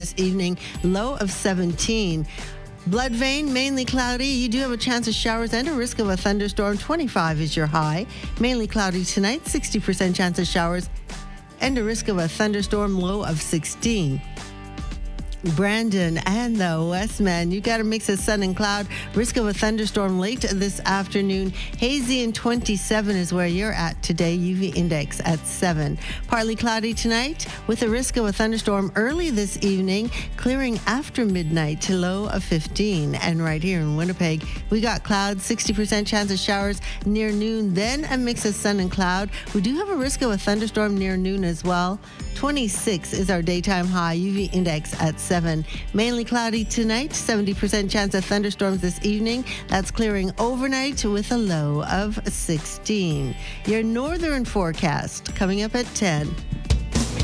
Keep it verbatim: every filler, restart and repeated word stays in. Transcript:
this evening, low of seventeen. Blood vein, mainly cloudy. You do have a chance of showers and a risk of a thunderstorm. twenty-five is your high. Mainly cloudy tonight, sixty percent chance of showers and a risk of a thunderstorm, low of sixteen. Brandon and the Westman, you got a mix of sun and cloud, risk of a thunderstorm late this afternoon. Hazy and twenty-seven is where you're at today. U V index at seven. Partly cloudy tonight with a risk of a thunderstorm early this evening, clearing after midnight to low of fifteen. And right here in Winnipeg, we got clouds, sixty percent chance of showers near noon, then a mix of sun and cloud. We do have a risk of a thunderstorm near noon as well. twenty-six is our daytime high, U V index at seven. Mainly cloudy tonight, seventy percent chance of thunderstorms this evening. That's clearing overnight with a low of sixteen. Your northern forecast coming up at ten.